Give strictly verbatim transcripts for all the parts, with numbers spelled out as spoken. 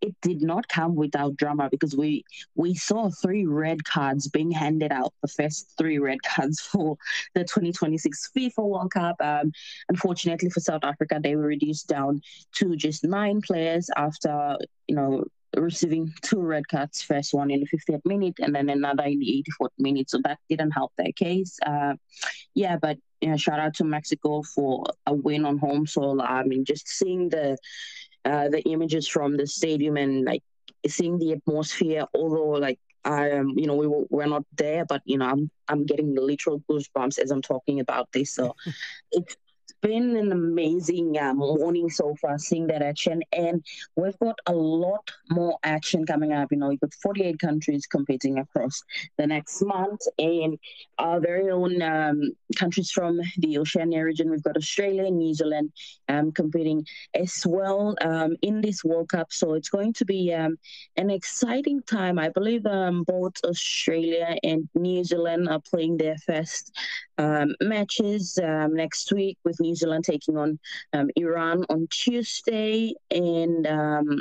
it did not come without drama because we we saw three red cards being handed out, the first three red cards for the twenty twenty-six FIFA World Cup. Um, unfortunately for South Africa, they were reduced down to just nine players after, you know, receiving two red cards, first one in the fiftieth minute and then another in the eighty-fourth minute. So that didn't help their case. Uh, yeah, but you know, shout out to Mexico for a win on home soil. I mean, just seeing the uh, the images from the stadium and like seeing the atmosphere, although like I um, you know, we were, we're not there, but you know, I'm I'm getting the literal goosebumps as I'm talking about this. So it's been an amazing um, morning so far, seeing that action, and we've got a lot more action coming up. You know, we've got forty-eight countries competing across the next month, and our very own um, countries from the Oceania region. We've got Australia and New Zealand um, competing as well um, in this World Cup. So it's going to be um, an exciting time. I believe um, both Australia and New Zealand are playing their first um, matches um, next week, with New Zealand taking on um, Iran on Tuesday, and um,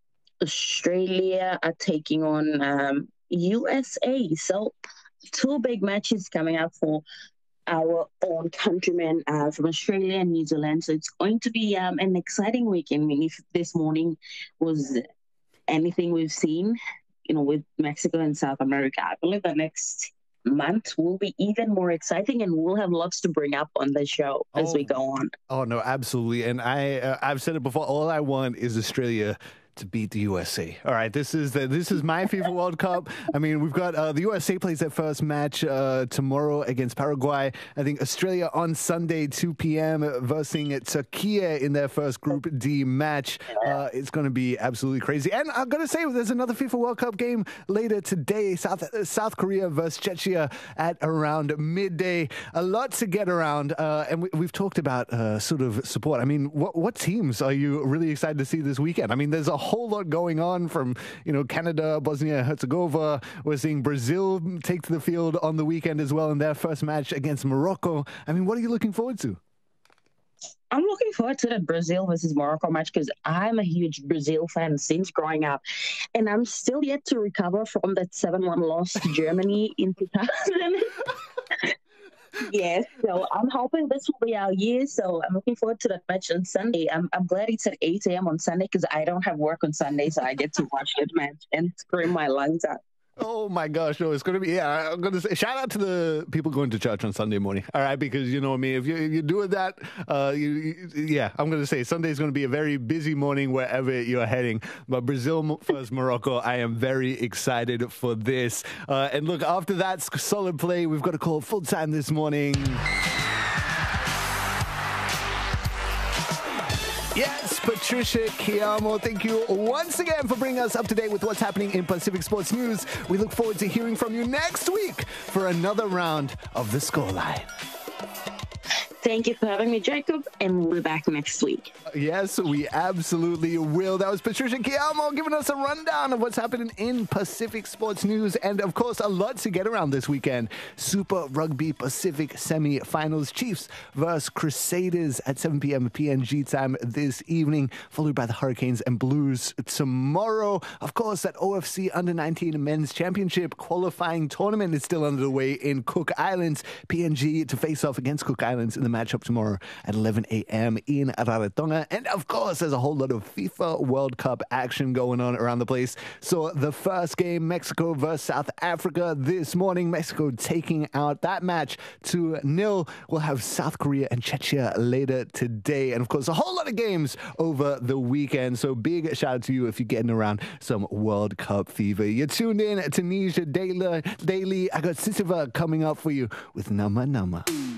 Australia are taking on um, U S A. So two big matches coming up for our own countrymen uh, from Australia and New Zealand. So it's going to be um, an exciting weekend. I mean, if this morning was anything we've seen, you know, with Mexico and South America, I believe the next month will be even more exciting, and we'll have lots to bring up on the show as oh, we go on. Oh no, absolutely. And I, uh, I've said it before. All I want is Australia to beat the U S A. All right, this is the, this is my FIFA World Cup. I mean, we've got uh, the U S A plays their first match uh, tomorrow against Paraguay. I think Australia on Sunday, two p.m. versus Turkey in their first Group D match. Uh, it's going to be absolutely crazy. And I'm going to say there's another FIFA World Cup game later today, South South Korea versus Czechia at around midday. A lot to get around, uh, and we, we've talked about uh, sort of support. I mean, what what teams are you really excited to see this weekend? I mean, there's a whole lot going on from, you know, Canada, Bosnia, Herzegovina. We're seeing Brazil take to the field on the weekend as well in their first match against Morocco. I mean, what are you looking forward to? I'm looking forward to the Brazil versus Morocco match because I'm a huge Brazil fan since growing up. And I'm still yet to recover from that seven one loss to Germany in two thousand. Yes, so I'm hoping this will be our year. So I'm looking forward to that match on Sunday. I'm I'm glad it's at eight a.m. on Sunday because I don't have work on Sunday, so I get to watch that match and scream my lungs out. Oh my gosh, no, it's going to be, yeah, I'm going to say, shout out to the people going to church on Sunday morning, all right, because, you know what I mean, if, you, if you're doing that, uh, you, you, yeah, I'm going to say Sunday is going to be a very busy morning wherever you're heading, but Brazil versus Morocco, I am very excited for this, uh, and look, after that solid play, we've got to call full time this morning. Yes, Patricia Chiamo, thank you once again for bringing us up to date with what's happening in Pacific Sports News. We look forward to hearing from you next week for another round of The Scoreline. Thank you for having me, Jacob, and we'll be back next week. Yes, we absolutely will. That was Patricia Chiamo giving us a rundown of what's happening in Pacific Sports News. And, of course, a lot to get around this weekend. Super Rugby Pacific semi-finals. Chiefs versus Crusaders at seven p.m. P N G time this evening, followed by the Hurricanes and Blues tomorrow. Of course, that O F C under nineteen Men's Championship qualifying tournament is still underway in Cook Islands. P N G to face off against Cook Islands in the matchup tomorrow at eleven a.m. in Rarotonga. And of course, there's a whole lot of FIFA World Cup action going on around the place. So the first game, Mexico versus South Africa this morning. Mexico taking out that match to nil. We'll have South Korea and Czechia later today. And of course, a whole lot of games over the weekend. So big shout out to you if you're getting around some World Cup fever. You're tuned in to Tunisia Daily. Daily. I got Sisiva coming up for you with Nama Nama.